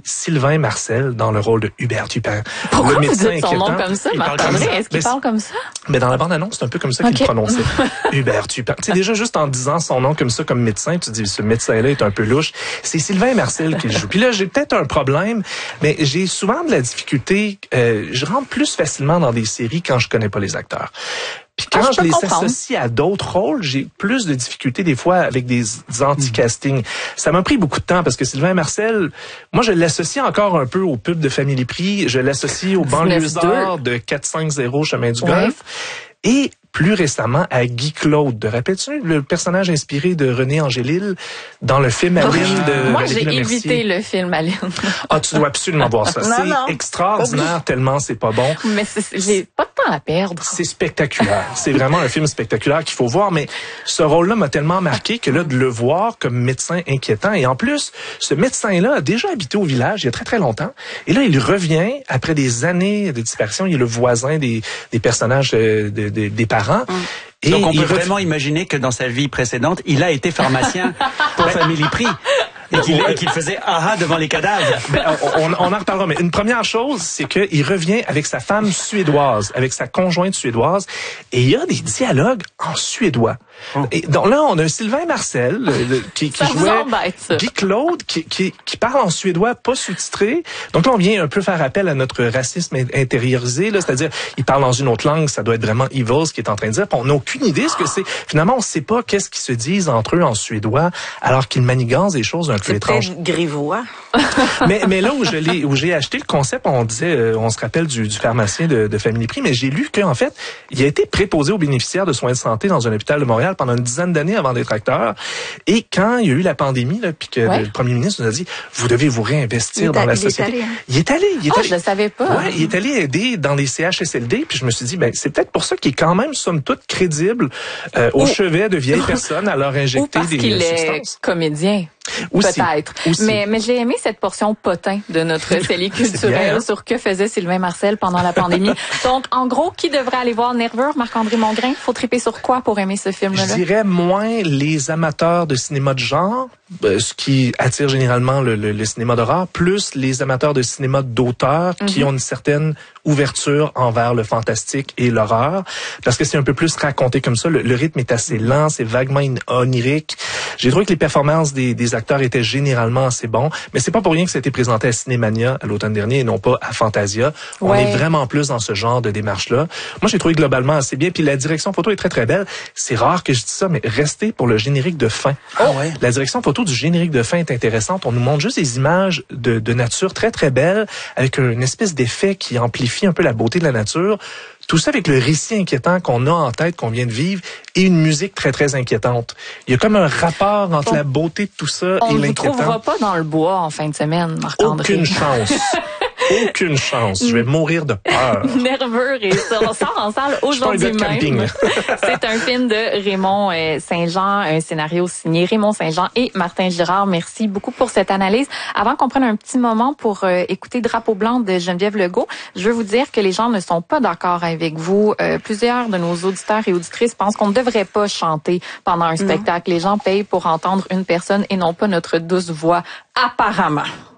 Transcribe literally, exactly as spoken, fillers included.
Sylvain Marcel dans le rôle de Hubert Dupin. Pourquoi le vous médecin dites son inquiétant, nom comme ça, il parle Marc-André? comme ça. Est-ce qu'il Mais parle comme ça? Mais dans la bande-annonce, c'est un peu comme ça Okay. qu'il le prononçait. Hubert Dupin. Tu sais, déjà, juste en disant son nom comme ça, comme médecin, tu te dis, ce médecin-là est un peu louche. C'est Sylvain Marcel qui le joue. Puis là, j'ai peut-être un problème, mais j'ai souvent de la difficulté. Euh, je rentre plus facilement dans des séries quand je connais pas les acteurs. Puis quand ah, je, je les comprendre. associe à d'autres rôles, j'ai plus de difficultés des fois avec des, des anti-castings. Ça m'a pris beaucoup de temps parce que Sylvain Marcel, moi je l'associe encore un peu au pub de Famille Prix, je l'associe au banlieusard de quatre cent cinquante Chemin du ouais. Golfe et plus récemment à Guy Claude. Rappelles-tu le personnage inspiré de René Angélil dans le film Aline de Moi, Valérie j'ai Lemercier? évité le film Aline. Ah, tu dois absolument voir ça. Non, non. C'est extraordinaire tellement c'est pas bon. Mais c'est, j'ai pas de temps à perdre. C'est spectaculaire. C'est vraiment un film spectaculaire qu'il faut voir. Mais ce rôle-là m'a tellement marqué que là, de le voir comme médecin inquiétant. Et en plus, ce médecin-là a déjà habité au village il y a très, très longtemps. Et là, il revient après des années de disparition. Il est le voisin des, des personnages de, de, de, des parents. Hum. Et donc on peut il vraiment ref... imaginer que dans sa vie précédente, il a été pharmacien pour Family Prix. Et qu'il, et qu'il faisait aha devant les cadavres. Ben, on, on en reparlera. Mais une première chose, c'est qu'il revient avec sa femme suédoise, avec sa conjointe suédoise, et il y a des dialogues en suédois. Oh. Et donc là, on a Sylvain Marcel le, qui, qui jouait Guy Claude, qui, qui, qui parle en suédois pas sous-titré. Donc là, on vient un peu faire appel à notre racisme intériorisé, là, c'est-à-dire il parle dans une autre langue, ça doit être vraiment evil ce qu'il est en train de dire. Puis on n'a aucune idée ce que c'est. Finalement, on ne sait pas qu'est-ce qu'ils se disent entre eux en suédois, alors qu'ils manigancent des choses un peu étranges. C'est grivois. mais, mais là où je l'ai, où j'ai acheté le concept, on disait, euh, on se rappelle du, du pharmacien de, de Family Prix, mais j'ai lu qu'en fait, il a été préposé aux bénéficiaires de soins de santé dans un hôpital de Montréal pendant une dizaine d'années avant d'être acteur. Et quand il y a eu la pandémie, là, puis que ouais. le premier ministre nous a dit, vous devez vous réinvestir dans la il société. Est allé, hein? Il est allé. Il est oh, allé. Je le savais pas. Ouais, il est allé aider dans les C H S L D. Puis je me suis dit, ben c'est peut-être pour ça qu'il est quand même somme toute crédible euh, au ou, chevet de vieilles personnes à leur injecter ou parce des qu'il substances. Est comédien. Aussi, peut-être. Aussi. Mais, mais j'ai aimé cette portion potin de notre série culturelle hein? sur que faisait Sylvain Marcel pendant la pandémie. Donc, en gros, qui devrait aller voir Nerveux, Marc-André Mongrain? Faut triper sur quoi pour aimer ce film-là? Je dirais moins les amateurs de cinéma de genre, euh, ce qui attire généralement le, le, le cinéma d'horreur, plus les amateurs de cinéma d'auteur mm-hmm. qui ont une certaine ouverture envers le fantastique et l'horreur, parce que c'est un peu plus raconté comme ça. Le, le rythme est assez lent, c'est vaguement onirique. J'ai trouvé que les performances des, des acteurs étaient généralement assez bons, mais c'est pas pour rien que ça a été présenté à Cinémania à l'automne dernier et non pas à Fantasia. On ouais. est vraiment plus dans ce genre de démarche-là. Moi, j'ai trouvé globalement assez bien, puis la direction photo est très, très belle. C'est rare que je dise ça, mais restez pour le générique de fin. Ah ouais. La direction photo du générique de fin est intéressante. On nous montre juste des images de, de nature très, très belles, avec une espèce d'effet qui amplifie un peu la beauté de la nature. Tout ça avec le récit inquiétant qu'on a en tête, qu'on vient de vivre, et une musique très, très inquiétante. Il y a comme un rapport entre on, la beauté de tout ça et l'inquiétant. On ne vous trouvera pas dans le bois en fin de semaine, Marc-André. Aucune chance. Aucune chance. Je vais mourir de peur. Nerveux et ça. On sort en salle aujourd'hui même. C'est un film de Raymond Saint-Jean, un scénario signé Raymond Saint-Jean et Martin Girard. Merci beaucoup pour cette analyse. Avant qu'on prenne un petit moment pour euh, écouter Drapeau blanc de Geneviève Legault, je veux vous dire que les gens ne sont pas d'accord avec vous. Euh, plusieurs de nos auditeurs et auditrices pensent qu'on ne devrait pas chanter pendant un spectacle. Non. Les gens payent pour entendre une personne et non pas notre douce voix, apparemment.